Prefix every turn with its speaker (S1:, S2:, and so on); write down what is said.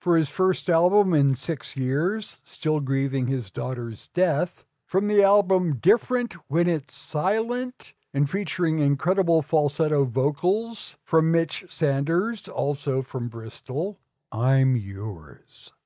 S1: For his first album in 6 years, still grieving his daughter's death. From the album Different When It's Silent, and featuring incredible falsetto vocals from Mitch Sanders, also from Bristol, I'm Yours.